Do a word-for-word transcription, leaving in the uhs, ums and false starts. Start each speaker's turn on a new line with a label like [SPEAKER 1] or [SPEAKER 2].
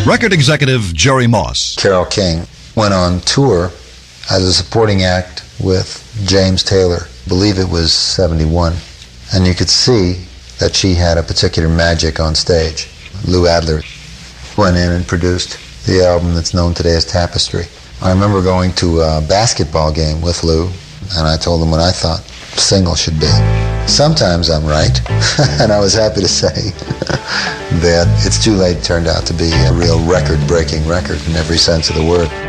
[SPEAKER 1] Record executive Jerry Moss.
[SPEAKER 2] Carole King went on tour as a supporting act with James Taylor. I believe it was seventy-one. And you could see that she had a particular magic on stage. Lou Adler went in and produced the album that's known today as Tapestry. I remember going to a basketball game with Lou, and I told him what I thought the single should be. Sometimes I'm right, and I was happy to say that It's Too Late turned out to be a real record-breaking record in every sense of the word.